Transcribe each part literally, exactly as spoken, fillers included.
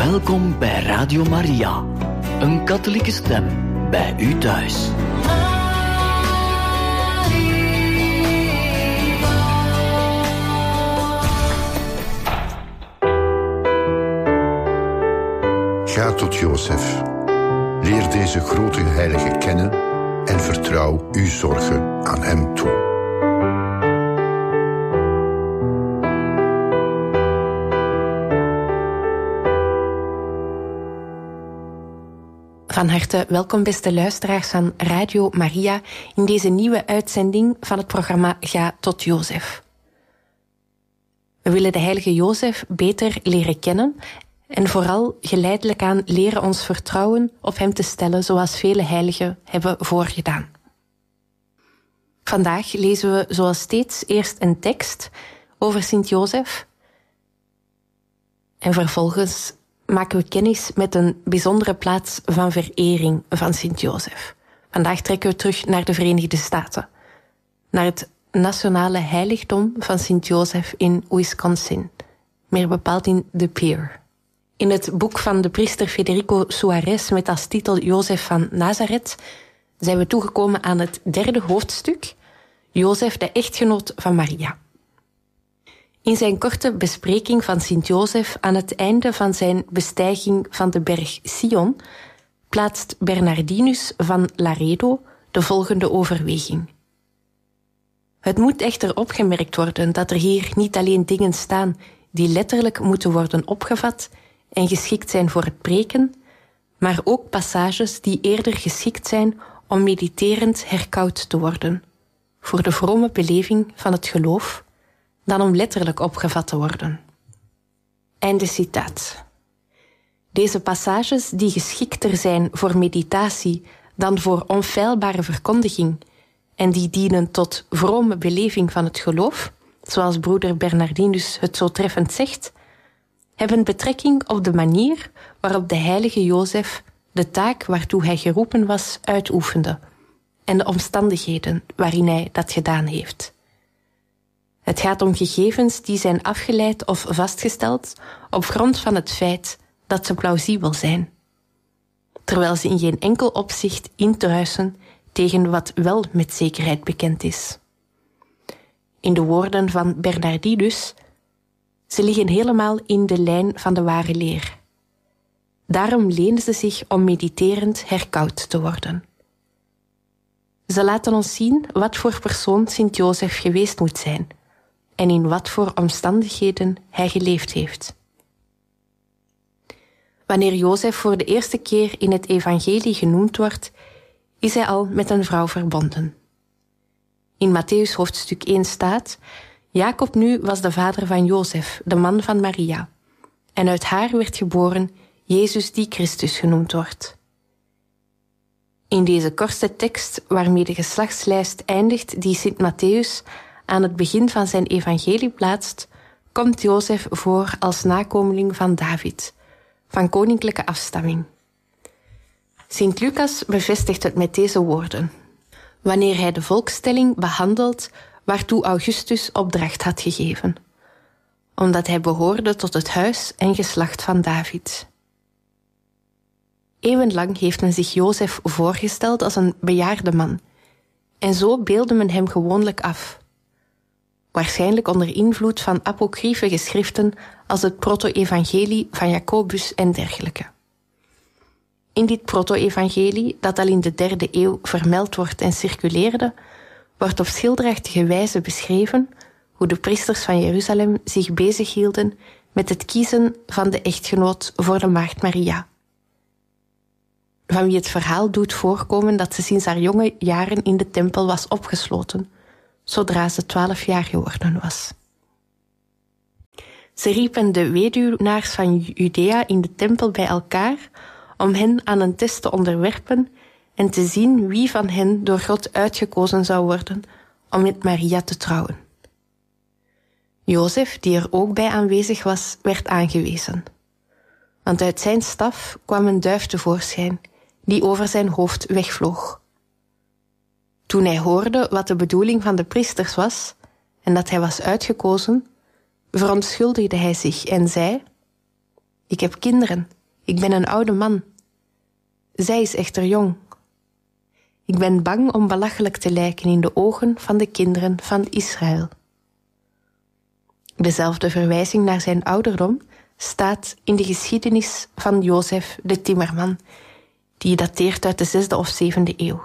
Welkom bij Radio Maria, een katholieke stem bij u thuis. Ga tot Jozef. Leer deze grote heilige kennen en vertrouw uw zorgen aan hem toe. Van harte welkom, beste luisteraars van Radio Maria, in deze nieuwe uitzending van het programma Ga tot Jozef. We willen de heilige Jozef beter leren kennen en vooral geleidelijk aan leren ons vertrouwen op hem te stellen, zoals vele heiligen hebben voorgedaan. Vandaag lezen we zoals steeds eerst een tekst over Sint Jozef en vervolgens maken we kennis met een bijzondere plaats van verering van Sint Jozef. Vandaag trekken we terug naar de Verenigde Staten, naar het nationale heiligdom van Sint Jozef in Wisconsin, meer bepaald in De Peer. In het boek van de priester Federico Suarez met als titel Jozef van Nazareth zijn we toegekomen aan het derde hoofdstuk, Jozef, de echtgenoot van Maria. In zijn korte bespreking van Sint Jozef aan het einde van zijn bestijging van de berg Sion plaatst Bernardinus van Laredo de volgende overweging. Het moet echter opgemerkt worden dat er hier niet alleen dingen staan die letterlijk moeten worden opgevat en geschikt zijn voor het preken, maar ook passages die eerder geschikt zijn om mediterend herkoud te worden, voor de vrome beleving van het geloof, dan om letterlijk opgevat te worden. Einde citaat. Deze passages, die geschikter zijn voor meditatie dan voor onfeilbare verkondiging en die dienen tot vrome beleving van het geloof, zoals broeder Bernardinus het zo treffend zegt, hebben betrekking op de manier waarop de heilige Jozef de taak waartoe hij geroepen was uitoefende en de omstandigheden waarin hij dat gedaan heeft. Het gaat om gegevens die zijn afgeleid of vastgesteld op grond van het feit dat ze plausibel zijn, terwijl ze in geen enkel opzicht intruisen tegen wat wel met zekerheid bekend is. In de woorden van Bernardinus, ze liggen helemaal in de lijn van de ware leer. Daarom lenen ze zich om mediterend herkoud te worden. Ze laten ons zien wat voor persoon Sint Jozef geweest moet zijn en in wat voor omstandigheden hij geleefd heeft. Wanneer Jozef voor de eerste keer in het evangelie genoemd wordt, is hij al met een vrouw verbonden. In Mattheüs hoofdstuk één staat: Jacob nu was de vader van Jozef, de man van Maria, en uit haar werd geboren Jezus die Christus genoemd wordt. In deze korte tekst, waarmee de geslachtslijst eindigt die Sint Mattheüs aan het begin van zijn evangelie plaatst, komt Jozef voor als nakomeling van David, van koninklijke afstamming. Sint Lucas bevestigt het met deze woorden: wanneer hij de volkstelling behandelt waartoe Augustus opdracht had gegeven, omdat hij behoorde tot het huis en geslacht van David. Eeuwenlang heeft men zich Jozef voorgesteld als een bejaarde man, en zo beelde men hem gewoonlijk af. Waarschijnlijk onder invloed van apocryfe geschriften als het proto-evangelie van Jacobus en dergelijke. In dit proto-evangelie, dat al in de derde eeuw vermeld wordt en circuleerde, wordt op schilderachtige wijze beschreven hoe de priesters van Jeruzalem zich bezighielden met het kiezen van de echtgenoot voor de maagd Maria, van wie het verhaal doet voorkomen dat ze sinds haar jonge jaren in de tempel was opgesloten, zodra ze twaalf jaar geworden was. Ze riepen de weduwnaars van Judea in de tempel bij elkaar om hen aan een test te onderwerpen en te zien wie van hen door God uitgekozen zou worden om met Maria te trouwen. Jozef, die er ook bij aanwezig was, werd aangewezen. Want uit zijn staf kwam een duif tevoorschijn, die over zijn hoofd wegvloog. Toen hij hoorde wat de bedoeling van de priesters was en dat hij was uitgekozen, verontschuldigde hij zich en zei: Ik heb kinderen. Ik ben een oude man. Zij is echter jong. Ik ben bang om belachelijk te lijken in de ogen van de kinderen van Israël. Dezelfde verwijzing naar zijn ouderdom staat in de geschiedenis van Jozef de timmerman, die dateert uit de zesde of zevende eeuw.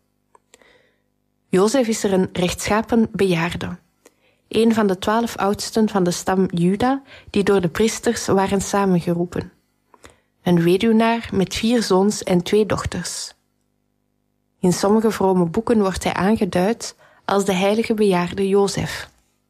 Jozef is er een rechtschapen bejaarde, een van de twaalf oudsten van de stam Juda, die door de priesters waren samengeroepen. Een weduwnaar met vier zoons en twee dochters. In sommige vrome boeken wordt hij aangeduid als de heilige bejaarde Jozef.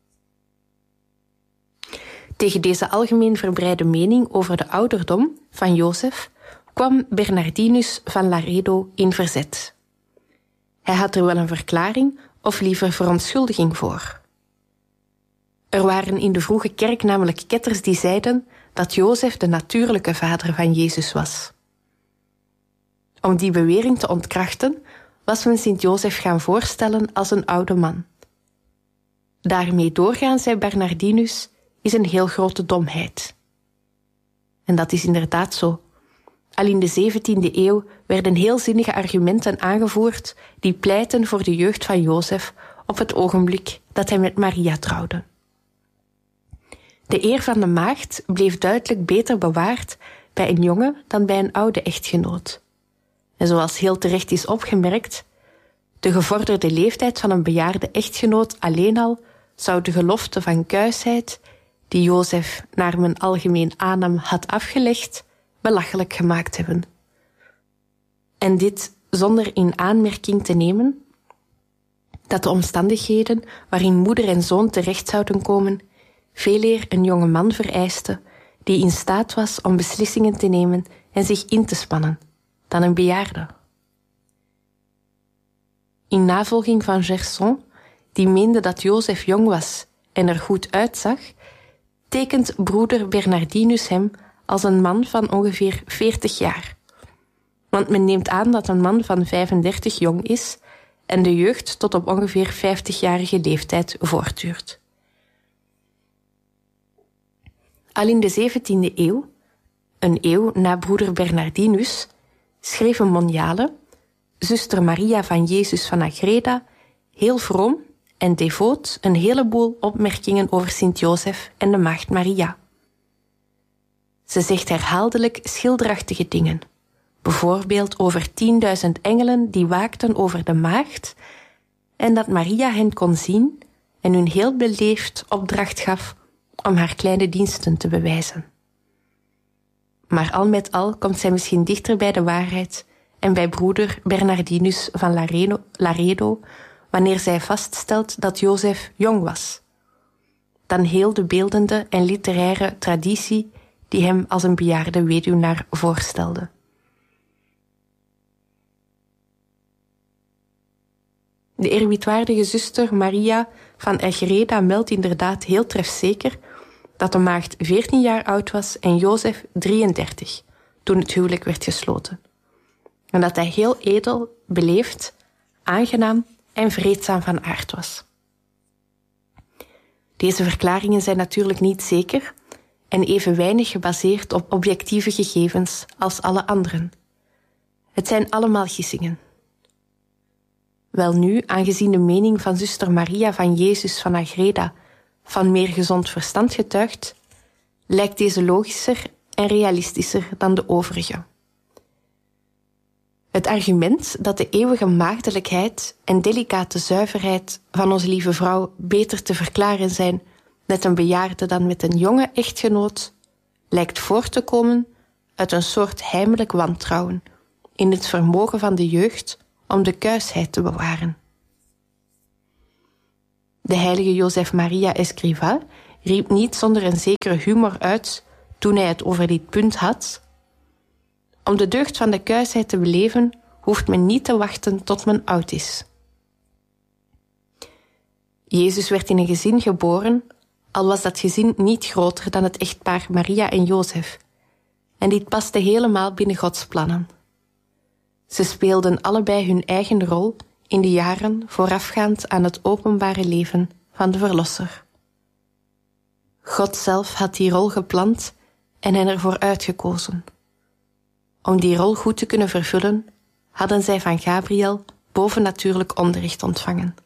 Tegen deze algemeen verbreide mening over de ouderdom van Jozef kwam Bernardinus van Laredo in verzet. Hij had er wel een verklaring of liever verontschuldiging voor. Er waren in de vroege kerk namelijk ketters die zeiden dat Jozef de natuurlijke vader van Jezus was. Om die bewering te ontkrachten was men Sint-Jozef gaan voorstellen als een oude man. Daarmee doorgaan, zei Bernardinus, is een heel grote domheid. En dat is inderdaad zo. Al in de zeventiende eeuw werden heel zinnige argumenten aangevoerd die pleiten voor de jeugd van Jozef op het ogenblik dat hij met Maria trouwde. De eer van de maagd bleef duidelijk beter bewaard bij een jonge dan bij een oude echtgenoot. En zoals heel terecht is opgemerkt, de gevorderde leeftijd van een bejaarde echtgenoot alleen al zou de gelofte van kuisheid, die Jozef naar men algemeen aannam had afgelegd, belachelijk gemaakt hebben. En dit zonder in aanmerking te nemen dat de omstandigheden waarin moeder en zoon terecht zouden komen veeleer een jonge man vereiste die in staat was om beslissingen te nemen en zich in te spannen, dan een bejaarde. In navolging van Gerson, die meende dat Jozef jong was en er goed uitzag, tekent broeder Bernardinus hem als een man van ongeveer veertig jaar. Want men neemt aan dat een man van vijfendertig jong is en de jeugd tot op ongeveer vijftigjarige leeftijd voortduurt. Al in de zeventiende eeuw, een eeuw na broeder Bernardinus, schreef een monjale, zuster Maria van Jezus van Agreda, heel vroom en devoot een heleboel opmerkingen over Sint-Jozef en de maagd Maria. Ze zegt herhaaldelijk schilderachtige dingen, bijvoorbeeld over tienduizend engelen die waakten over de maagd en dat Maria hen kon zien en hun heel beleefd opdracht gaf om haar kleine diensten te bewijzen. Maar al met al komt zij misschien dichter bij de waarheid en bij broeder Bernardinus van Laredo, Laredo wanneer zij vaststelt dat Jozef jong was, dan heel de beeldende en literaire traditie die hem als een bejaarde weduwnaar voorstelde. De eerbiedwaardige zuster Maria van Agreda meldt inderdaad heel trefzeker dat de maagd veertien jaar oud was en Jozef drieëndertig, toen het huwelijk werd gesloten. En dat hij heel edel, beleefd, aangenaam en vreedzaam van aard was. Deze verklaringen zijn natuurlijk niet zeker en even weinig gebaseerd op objectieve gegevens als alle anderen. Het zijn allemaal gissingen. Welnu, aangezien de mening van zuster Maria van Jezus van Agreda van meer gezond verstand getuigt, lijkt deze logischer en realistischer dan de overige. Het argument dat de eeuwige maagdelijkheid en delicate zuiverheid van onze lieve vrouw beter te verklaren zijn met een bejaarde dan met een jonge echtgenoot, lijkt voort te komen uit een soort heimelijk wantrouwen in het vermogen van de jeugd om de kuisheid te bewaren. De heilige Joseph Maria Escrivá riep niet zonder een zekere humor uit toen hij het over dit punt had: om de deugd van de kuisheid te beleven, hoeft men niet te wachten tot men oud is. Jezus werd in een gezin geboren, al was dat gezin niet groter dan het echtpaar Maria en Jozef, en dit paste helemaal binnen Gods plannen. Ze speelden allebei hun eigen rol in de jaren voorafgaand aan het openbare leven van de Verlosser. God zelf had die rol gepland en hen ervoor uitgekozen. Om die rol goed te kunnen vervullen, hadden zij van Gabriel bovennatuurlijk onderricht ontvangen.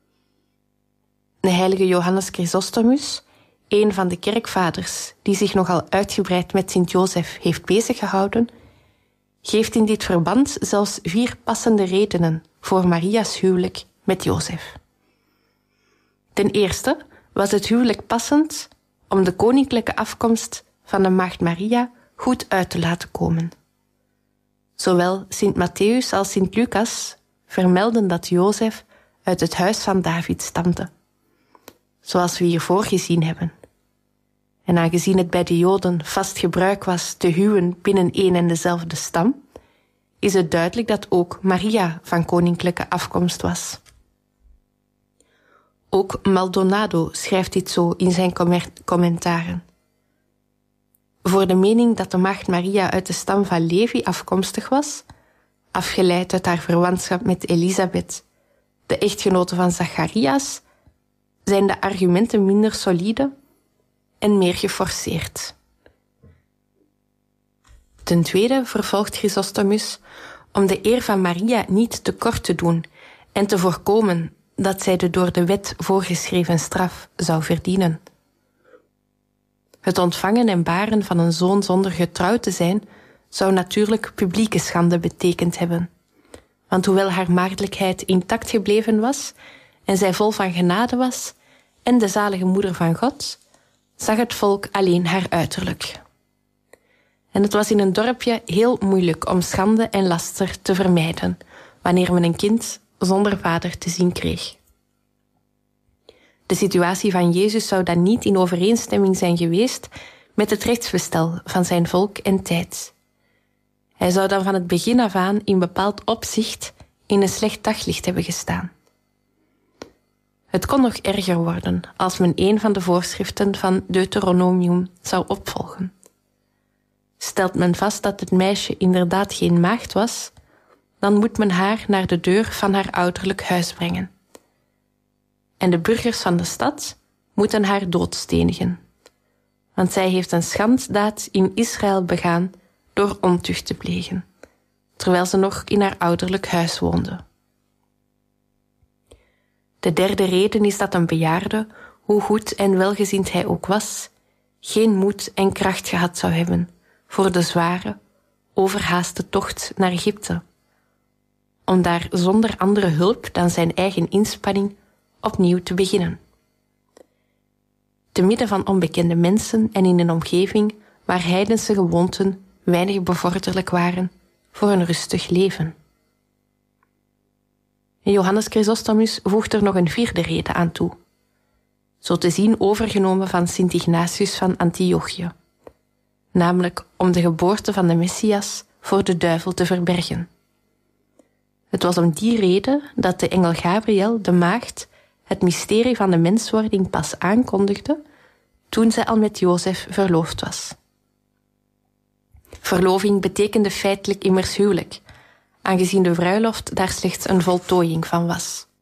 De heilige Johannes Chrysostomus, een van de kerkvaders die zich nogal uitgebreid met Sint-Jozef heeft beziggehouden, geeft in dit verband zelfs vier passende redenen voor Maria's huwelijk met Jozef. Ten eerste was het huwelijk passend om de koninklijke afkomst van de maagd Maria goed uit te laten komen. Zowel Sint Mattheüs als Sint Lucas vermelden dat Jozef uit het huis van David stamde, zoals we hiervoor gezien hebben. En aangezien het bij de Joden vast gebruik was te huwen binnen één en dezelfde stam, is het duidelijk dat ook Maria van koninklijke afkomst was. Ook Maldonado schrijft dit zo in zijn commentaren. Voor de mening dat de maagd Maria uit de stam van Levi afkomstig was, afgeleid uit haar verwantschap met Elisabeth, de echtgenote van Zacharias, zijn de argumenten minder solide en meer geforceerd. Ten tweede vervolgt Chrysostomus om de eer van Maria niet tekort te doen en te voorkomen dat zij de door de wet voorgeschreven straf zou verdienen. Het ontvangen en baren van een zoon zonder getrouwd te zijn zou natuurlijk publieke schande betekend hebben. Want hoewel haar maagdelijkheid intact gebleven was en zij vol van genade was en de zalige moeder van God, zag het volk alleen haar uiterlijk. En het was in een dorpje heel moeilijk om schande en laster te vermijden wanneer men een kind zonder vader te zien kreeg. De situatie van Jezus zou dan niet in overeenstemming zijn geweest met het rechtsbestel van zijn volk en tijd. Hij zou dan van het begin af aan in bepaald opzicht in een slecht daglicht hebben gestaan. Het kon nog erger worden als men een van de voorschriften van Deuteronomium zou opvolgen. Stelt men vast dat het meisje inderdaad geen maagd was, dan moet men haar naar de deur van haar ouderlijk huis brengen. En de burgers van de stad moeten haar doodstenigen, want zij heeft een schanddaad in Israël begaan door ontucht te plegen, terwijl ze nog in haar ouderlijk huis woonde. De derde reden is dat een bejaarde, hoe goed en welgezind hij ook was, geen moed en kracht gehad zou hebben voor de zware, overhaaste tocht naar Egypte, om daar zonder andere hulp dan zijn eigen inspanning opnieuw te beginnen. Te midden van onbekende mensen en in een omgeving waar heidense gewoonten weinig bevorderlijk waren voor een rustig leven. En Johannes Chrysostomus voegt er nog een vierde reden aan toe, zo te zien overgenomen van Sint Ignatius van Antiochië, namelijk om de geboorte van de Messias voor de duivel te verbergen. Het was om die reden dat de engel Gabriel de maagd het mysterie van de menswording pas aankondigde toen zij al met Jozef verloofd was. Verloving betekende feitelijk immers huwelijk, aangezien de bruiloft daar slechts een voltooiing van was.